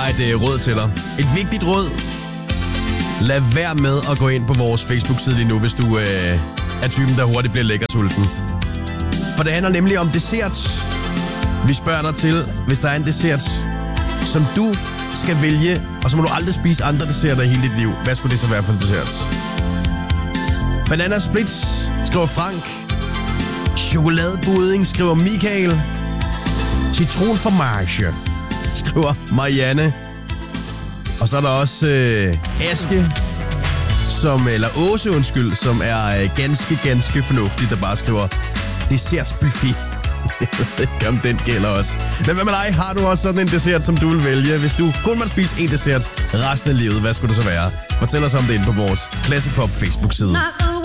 har et råd til dig. Et vigtigt råd. Lad være med at gå ind på vores Facebook-side lige nu, hvis du er typen, der hurtigt bliver lækkersulten. For det handler nemlig om dessert. Vi spørger dig til, hvis der er en dessert, som du skal vælge, og så må du aldrig spise andre desserter i hele dit liv. Hvad skulle det så være for en dessert? Banana splits, skriver Frank. Chokoladebudding, skriver Michael. Citronformage, skriver Marianne. Og så er der også Aske, eller Åse, som er ganske fornuftig, der bare skriver dessertsbuffet. Jeg ved ikke, om den gælder også. Men hvad med dig? Har du også sådan en dessert, som du vil vælge? Hvis du kun måtte spise en dessert resten af livet, hvad skulle det så være? Fortæl os om det inde på vores Classic Pop Facebook-side.